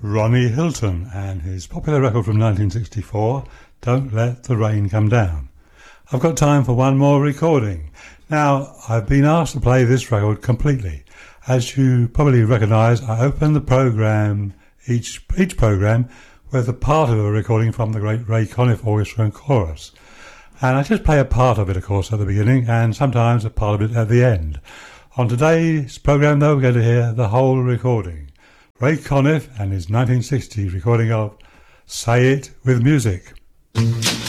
Ronnie Hilton and his popular record from 1964, Don't Let the Rain Come Down. I've got time for one more recording. Now, I've been asked to play this record completely. As you probably recognise, I open the programme, each programme, with a part of a recording from the great Ray Conniff Orchestra and Chorus. And I just play a part of it, of course, at the beginning, and sometimes a part of it at the end. On today's programme, though, we're going to hear the whole recording. Ray Conniff and his 1960 recording of Say It With Music.